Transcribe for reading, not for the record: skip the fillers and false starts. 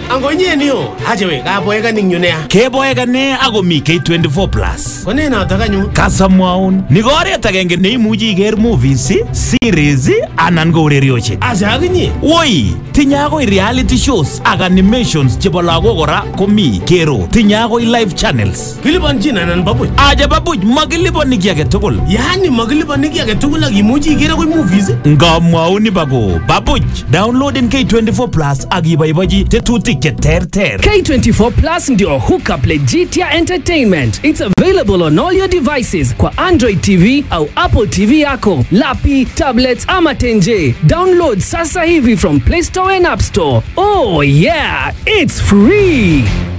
Angonye niyo. Hachewe kaboeka ning yunea. Keboeka ne ako mi K24 Plus. Kone na takanyu. Kasamwaun. Ni oret agenge neimuchi iker movies, series anan ko urerioshek. Asa akinye. Woi, tinye akoi reality shows ak animations chebo lagok kora komi kero. Tinye akoi live channels. Kilipanchin anan babuch. Aja babuch makilipani ki age tugul. Yani makilipani ki age tugul ak imuchi iker akoi movies. Ngamwauni bako babuch. Downloaden K24 Plus ak iboibochi tetutik che terter. K24 Plus ndio hookup legitia entertainment. It's available on all your devices kwa Android TV au Apple TV yako, lapi, tablets ama tenje. Download sasa hivi from Play Store and App Store. Oh yeah, it's free.